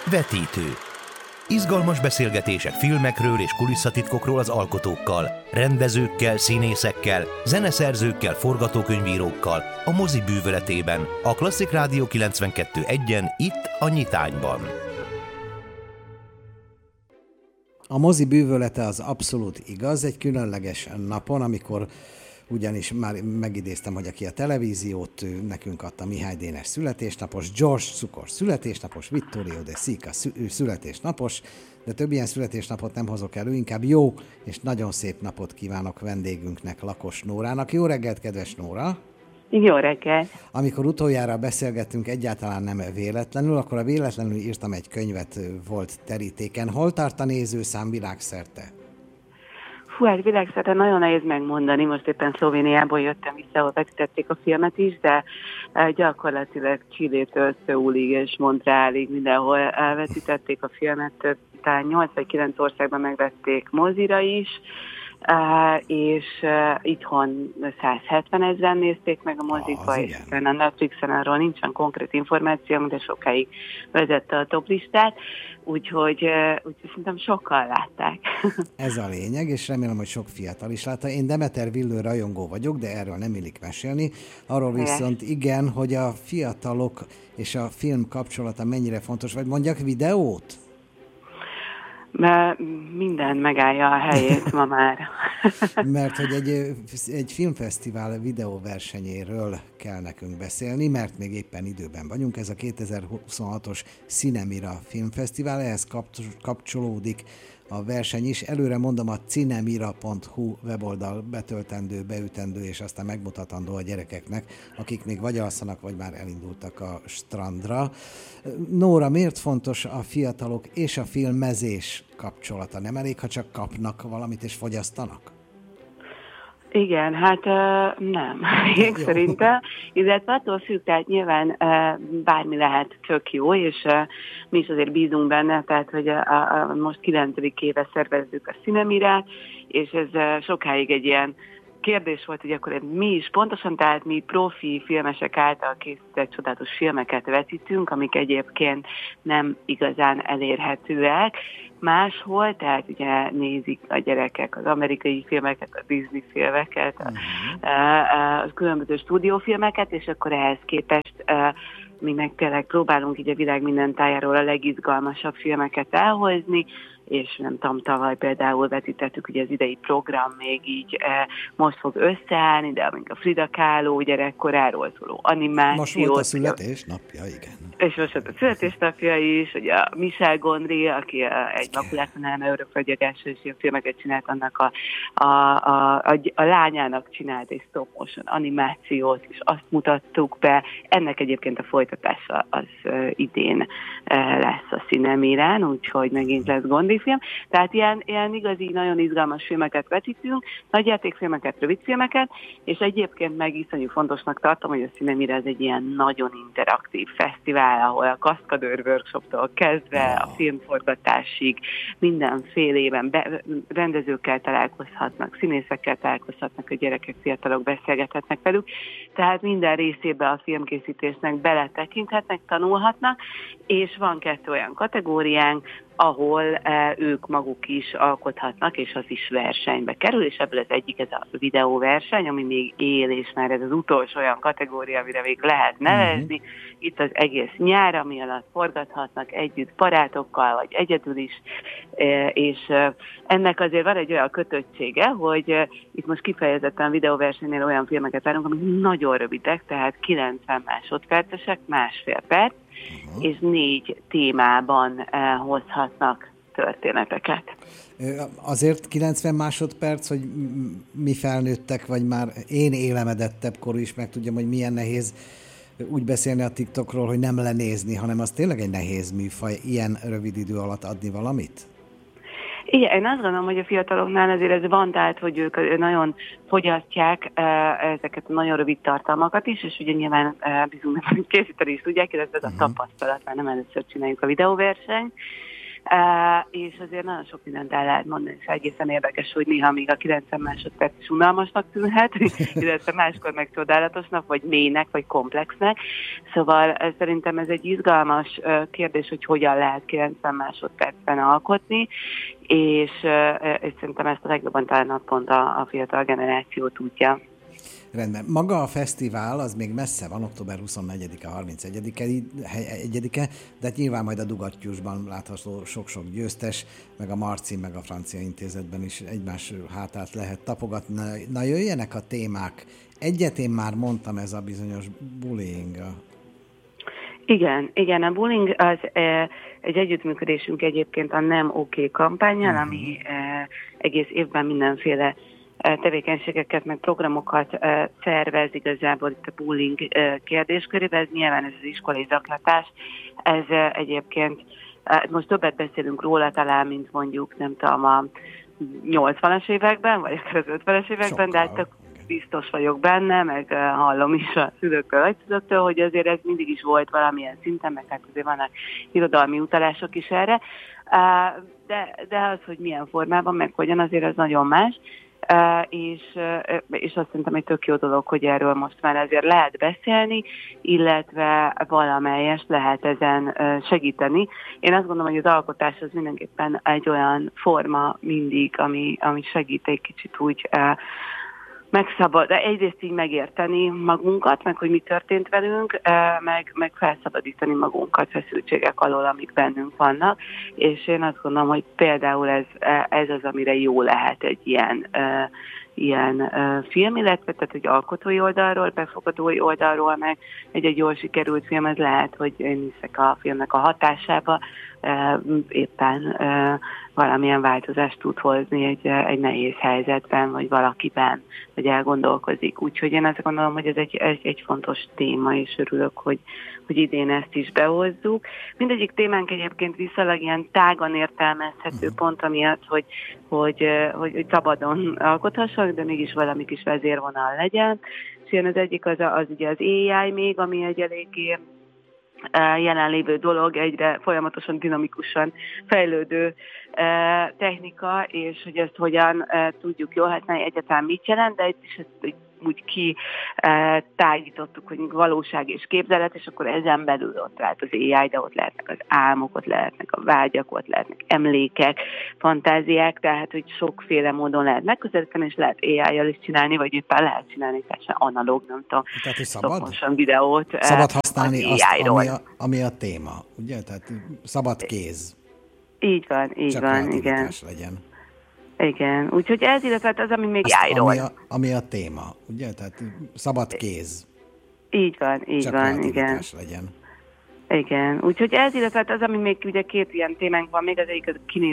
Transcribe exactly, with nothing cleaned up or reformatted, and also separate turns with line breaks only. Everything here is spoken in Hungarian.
Vetítő. Izgalmas beszélgetések filmekről és kulisszatitkokról az alkotókkal, rendezőkkel, színészekkel, zeneszerzőkkel, forgatókönyvírókkal, a mozi bűvöletében, a Klasszik Rádió kilencvenkettő egyen, itt a Nyitányban.
A mozi bűvölete az abszolút igaz, egy különleges napon, amikor ugyanis már megidéztem, hogy aki a televíziót nekünk adta, Mihály Dénes születésnapos, George Cukor születésnapos, Vittorio de Sica születésnapos, de több ilyen születésnapot nem hozok elő, inkább jó és nagyon szép napot kívánok vendégünknek, Lakos Nórának. Jó reggelt, kedves Nóra!
Jó reggelt!
Amikor utoljára beszélgettünk, egyáltalán nem véletlenül, akkor a véletlenül írtam egy könyvet, volt terítéken. Hol tart a nézőszám világszerte?
Fú, hát világszerte nagyon nehéz megmondani, most éppen Szlovéniából jöttem vissza, ahol vetítették a filmet is, de gyakorlatilag Chilétől Szeulig és Montrealig mindenhol elvetítették a filmet, talán nyolc vagy kilenc országban megvették mozira is, Uh, és uh, itthon száz hetven ezren nézték meg a mozikba, ah, és a Netflixen arról nincsen konkrét információ, de sokáig vezette a toplistát, úgyhogy, uh, úgyhogy szerintem sokan látták.
Ez a lényeg, és remélem, hogy sok fiatal is látta. Én Demeter Villő rajongó vagyok, de erről nem illik mesélni. Arról viszont igen, hogy a fiatalok és a film kapcsolata mennyire fontos, vagy mondjak videót?
Mert minden megállja a helyét ma már.
Mert hogy egy, egy filmfesztivál videóversenyéről kell nekünk beszélni, mert még éppen időben vagyunk. Ez a kétezer-huszonhatos Cinemira filmfesztivál, ehhez kapcsolódik a verseny is. Előre mondom, a cinemira pont hu weboldal betöltendő, beütendő, és aztán megmutatandó a gyerekeknek, akik még vagy alszanak, vagy már elindultak a strandra. Nóra, miért fontos a fiatalok és a filmezés kapcsolata? Nem elég, ha csak kapnak valamit és fogyasztanak?
Igen, hát uh, nem, én szerintem, illetve attól függ, tehát nyilván uh, bármi lehet tök jó, és uh, mi is azért bízunk benne, tehát hogy a, a, a most kilencedik éve szervezzük a Cinemirát, és ez uh, sokáig egy ilyen kérdés volt, hogy akkor mi is pontosan, tehát mi profi filmesek által készített csodálatos filmeket vetítünk, amik egyébként nem igazán elérhetőek máshol, tehát ugye nézik a gyerekek az amerikai filmeket, a Disney filmeket, uh-huh. a, a különböző stúdiófilmeket, és akkor ehhez képest mi meg tényleg próbálunk így a világ minden tájáról a legizgalmasabb filmeket elhozni, és nem tudom, tavaly például vetítettük, ugye az idei program még így e, most fog összeállni, de amink a Frida Kahlo gyerekkoráról szóló animáció.
Most volt a születésnapja, igen.
És most volt a születésnapja is, ugye a Michel Gondry, aki a, egy makulátlan elme örökfagyagásra is ilyen filmeket csinált, annak a, a, a, a, a lányának csinált egy stop motion animációt, és azt mutattuk be. Ennek egyébként a folytatása az uh, idén uh, lesz a Cinemirán, úgyhogy megint lesz Gondry film. Tehát ilyen, ilyen igazi, nagyon izgalmas filmeket vetítünk, nagyjátékfilmeket, rövidfilmeket, és egyébként meg iszonyú fontosnak tartom, hogy a Cinemira ez egy ilyen nagyon interaktív fesztivál, ahol a kaszkadőr workshoptól kezdve a filmforgatásig mindenfélében be, rendezőkkel találkozhatnak, színészekkel találkozhatnak, a gyerekek, fiatalok beszélgethetnek velük, tehát minden részébe a filmkészítésnek beletekinthetnek, tanulhatnak, és van kettő olyan kategóriánk, ahol e, ők maguk is alkothatnak, és az is versenybe kerül, és ebből az egyik ez a videóverseny, ami még él, és már ez az utolsó olyan kategória, amire még lehet nevezni. Uh-huh. Itt az egész nyár, ami alatt forgathatnak együtt barátokkal, vagy egyedül is, e, és e, ennek azért van egy olyan kötöttsége, hogy e, itt most kifejezetten videóversenynél olyan filmeket várunk, amik nagyon rövidek, tehát kilencven másodpercesek, másfél perc, uh-huh. és négy témában eh, hozhatnak történeteket.
Azért kilencven másodperc, hogy mi felnőttek, vagy már én élemedettebb korú is meg tudjam, hogy milyen nehéz úgy beszélni a TikTokról, hogy nem lenézni, hanem az tényleg egy nehéz műfaj, ilyen rövid idő alatt adni valamit?
Igen, én azt gondolom, hogy a fiataloknál azért ez van, tehát, hogy ők nagyon fogyasztják ezeket a nagyon rövid tartalmakat is, és ugye nyilván bizony készíteni is tudják, illetve ez a tapasztalat, már nem először csináljuk a videóversenyt. és azért nagyon sok mindent el lehet mondani, és egészen érdekes, hogy néha még a kilencven másodperc is unalmasnak tűnhet, illetve máskor meg csodálatosnak, vagy mélynek, vagy komplexnek. Szóval szerintem ez egy izgalmas kérdés, hogy hogyan lehet kilencven másodpercben alkotni, és, és szerintem ezt a legjobban talán pont a, a fiatal generáció tudja.
Rendben. Maga a fesztivál az még messze van, október huszonnegyedike, harmincegyedike, de hát nyilván majd a Dugattyúsban látható sok-sok győztes, meg a Marci, meg a Francia Intézetben is egymás hátát lehet tapogatni. Na jöjjenek a témák. Egyet én már mondtam, ez a bizonyos bullying.
Igen, igen, a bullying az e, egy együttműködésünk egyébként a Nem OK kampánnyal, uh-huh. ami e, egész évben mindenféle tevékenységeket, meg programokat szervez igazából itt a bullying kérdéskörébe. Ez nyilván ez az iskolai zaklatás. Ez egyébként, most többet beszélünk róla talán, mint mondjuk, nem tudom, a nyolcvanas években, vagy az ötvenes években, de hát biztos vagyok benne, meg hallom is a szülőktől, vagy szülőktől, hogy azért ez mindig is volt valamilyen szinten, meg hát azért vannak irodalmi utalások is erre. De, de az, hogy milyen formában, meg hogyan, azért az nagyon más. Uh, és, uh, és azt szerintem egy tök jó dolog, hogy erről most már azért lehet beszélni, illetve valamelyest lehet ezen uh, segíteni. Én azt gondolom, hogy az alkotás az mindenképpen egy olyan forma mindig, ami, ami segít egy kicsit úgy uh, megszabad, de egyrészt így megérteni magunkat, meg hogy mi történt velünk, meg, meg felszabadítani magunkat feszültségek alól, amik bennünk vannak, és én azt gondolom, hogy például ez, ez az, amire jó lehet egy ilyen, ilyen film, illetve tehát egy alkotói oldalról, befogadói oldalról, meg egy-egy jól sikerült film, ez lehet, hogy én hiszek a filmnek a hatásába, éppen valamilyen változást tud hozni egy, egy nehéz helyzetben, vagy valakiben, vagy elgondolkozik. Úgyhogy én azt gondolom, hogy ez egy, egy, egy fontos téma, és örülök, hogy, hogy idén ezt is behozzuk. Mindegyik témánk egyébként viszonylag ilyen tágan értelmezhető pont, amiatt, hogy, hogy, hogy, hogy szabadon alkothassak, de mégis valami kis vezérvonal legyen. És ilyen az egyik az, az ugye az á i még, ami egy eléggé jelenlévő dolog, egyre folyamatosan dinamikusan fejlődő technika, és hogy ezt hogyan tudjuk jól használni, egyáltalán mit jelent, de itt is ezt úgy ki tágítottuk, hogy valóság és képzelet, és akkor ezen belül ott lehet az á i, de ott lehetnek az álmok, ott lehetnek a vágyak, ott lehetnek emlékek, fantáziák, tehát hogy sokféle módon lehet megközelíteni, és lehet á i-jal is csinálni, vagy éppen lehet csinálni, teljesen analóg, nem tudom,
tehát, hogy szabad?
videót.
Szabad használni az azt, ami a, ami a téma, ugye? Tehát szabad kéz.
Így van, így
csak
van, igen.
legyen.
Igen, úgyhogy ez, illetve az, ami még
Azt,
á i-ról.
Ami a, ami a téma, ugye? Tehát szabad kéz.
Így van, így
csak
van, igen.
legyen.
Igen, úgyhogy ez, illetve az, ami még ugye két ilyen témánk van, még az egyik a kinéző